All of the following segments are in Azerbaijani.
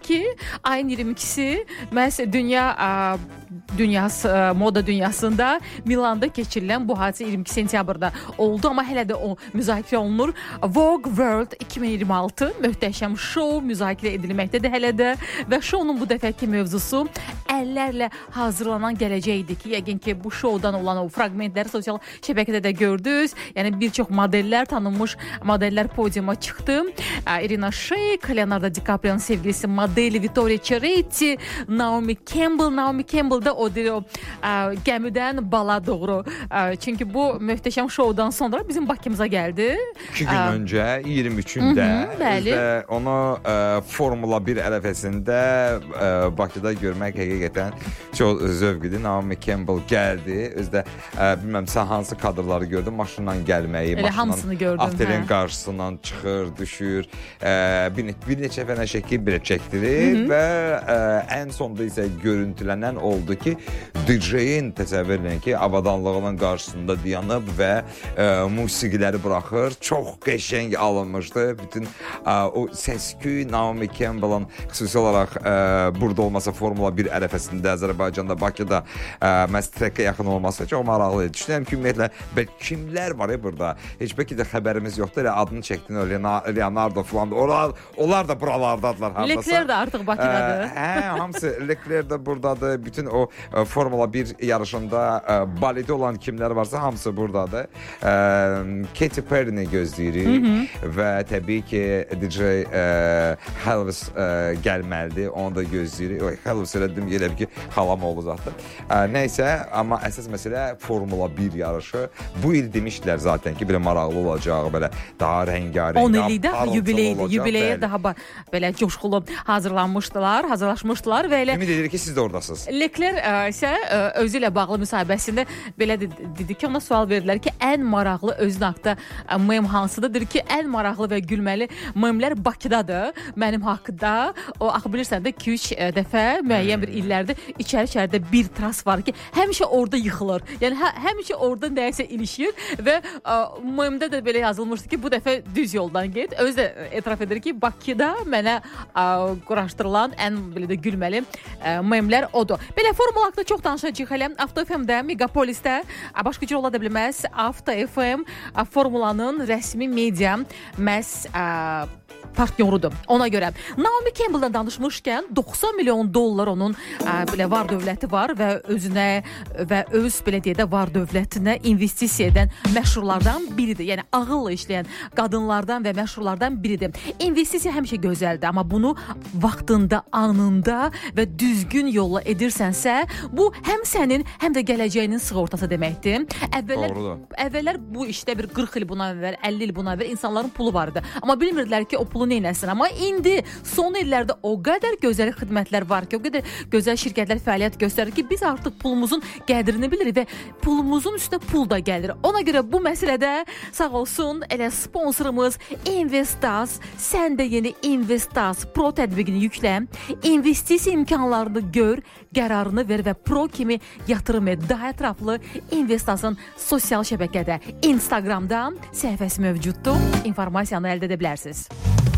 ki, ayın 22-si məhz moda dünyasında Milanda keçirilən bu hadisə 22 sentyabrda oldu, amma hələ də o müzakirə olunur. Vogue World 2026 möhtəşəm şou müzakirə edilməkdədir hələ də və şounun bu dəfəki mövzusu əllərlə hazırlanan gələcəkdir ki, yəqin ki, bu şoudan olan o fraqmentləri sosial şəbəkədə də gördünüz. Yəni bir çox modellər, tanınmış modellər podiuma çıxdı. Irina Shayk, Leonardo DiCaprio'nun sevgilisi modeli Vittoria Ceretti, Naomi Campbell da o gəmidən bala doğru. Çünki bu möhtəşəm şoudan sonra bizim Bakımıza gəldi. 2 gün öncə 23-də onu Formula 1 ərəfəsində Bakıda görmək həqiqətən çox zövqüdür. Naomi Campbell gəldi. Özdə bilməmsə hansı kadrları gördüm. Maşınla gəlməyi, avtomobilin qarşısından çıxır, düşür. Bir neçə fənə şəkil belə çəkdirir və ən sonda isə görüntülənən oldu ki, DJ-in təsəvvür edin ki, avadanlığının qarşısında dayanıb və musiqiləri buraxır. Çox qəşəng alınmışdı. Bütün o səs-küy Naomi Campbell'ın xüsusi olaraq burada olmasa Formula 1 ərəfəsində Azərbaycanda, Bakıda məhz trekə yaxın olması çox maraqlı. Düşünürəm ki, ümumiyyətlə kimlər var burada? Heç bəlkə də xəbərimiz yoxdur. Elə adını çəkdin, Leonardo falan. Onlar da buralardadılar. Leclerc də artıq Bakıdadır. Hamısı Leclerc də buradadır. Bütün o Formula 1 yarışında balidi olan kimlər varsa hamısı buradadır. Katy Perry'ni gözləyirik və təbii ki DJ Elvis gəlməlidir. Onu da gözləyirik. Elvis elədim, elə ki xalam oldu zaten. Nəysə, amma əsas məsələ Formula 1 yarışı. Bu il demişdilər zaten ki, belə maraqlı olacaq, belə daha rəngarəng, 10 illikdə yubileyə daha belə coşqulu hazırlaşmışdılar və elə ümid edirik ki, siz də oradasınız. Leclerc isə özü ilə bağlı müsahibəsində belə dedi ki, ona sual verdilər ki, ən maraqlı özün haqda mem hansıdır? Dedi ki, ən maraqlı və gülməli memlər Bakıdadır. Mənim haqqında o axı bilirsən də 2-3 dəfə müəyyən bir illərdə içəri-içəridə bir tras var ki, həmişə orada yıxılır. Yəni həmişə orada nəyisə ilişir və memdə də belə yazılmışdı ki, bu dəfə düz yoldan get. Özü də etiraf edir ki, Bakıda mənə quraşdırılan ən belə də gülməli memlər odur. Belə Formula haqqında çox danışacağıq hələ. Avto FM-də, Megapolisdə, başqa cür ola da bilməz. Avto FM Formulanın rəsmi media məhz partnyorudur. Ona görə Naomi Campbell'dan danışmışkən $90 milyon onun belə var dövləti var və özünə və öz belə deyə də var dövlətinə investisiya edən məşhurlardan biridir. Yəni ağılla işləyən qadınlardan və məşhurlardan biridir. İnvestisiya həmişə gözəldir, amma bunu vaxtında, anında və düzgün yolla edirsənsə, bu həm sənin, həm də gələcəyinin sığortası deməkdir. Əvvəllər bu işdə bir 40 il buna əvvəl, 50 il buna əvvəl insanların pulu vardı. Amma bilmirdilər ki, o pulu neynəsin. Amma indi son illərdə o qədər gözəl xidmətlər var ki, o qədər gözəl şirkətlər fəaliyyət göstərir ki, biz artıq pulumuzun qədrini bilirik və pulumuzun üstünə pul da gəlir. Ona görə bu məsələdə sağ olsun elə sponsorumuz Investas. Sən də yeni Investas Pro tətbiqini yüklə, investisiya imkanlarını gör, qərarını ver və Pro kimi yatırım et. Daha ətraflı Investasın sosial şəbəkədə, Instagramda səhifəsi mövcuddur. İnformasiyanı əldə edə bilərsiniz.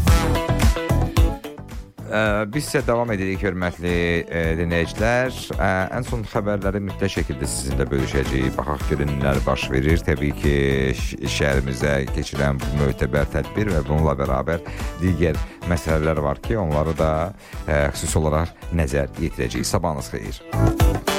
Biz sizə davam edirik, hörmətli dinləyicilər. Ən son xəbərləri mütləq şəkildə sizinlə bölüşəcəyik. Baxaq görün nələr baş verir. Təbii ki, şəhərimizdə keçirilən bu mötəbər tədbir və bununla bərabər digər məsələlər var ki, onları da xüsusi olaraq nəzər yetirəcəyik. Sabahınız xeyir.